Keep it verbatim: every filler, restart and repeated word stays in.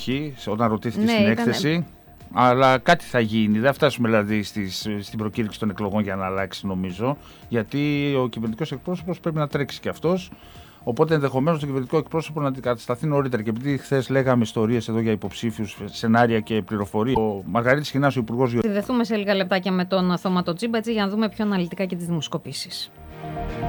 όχι, όταν ρωτήθηκε Ναι, στην ήταν... έκθεση. Αλλά κάτι θα γίνει. Δεν φτάσουμε δηλαδή στις, στην προκήρυξη των εκλογών για να αλλάξει, νομίζω. Γιατί ο κυβερνητικός εκπρόσωπος πρέπει να τρέξει κι αυτός. Οπότε ενδεχομένως το κυβερνητικό εκπρόσωπο να αντικατασταθεί νωρίτερα. Και επειδή χθες λέγαμε ιστορίες εδώ για υποψήφιους, σενάρια και πληροφορίες, ο Μαργαρίτης Χινάς, ο Υπουργός Γεωργίας. Συνδεθούμε σε λίγα λεπτάκια με τον Θωμά Τζίμπα, έτσι, για να δούμε πιο αναλυτικά και τις δημοσκοπήσεις.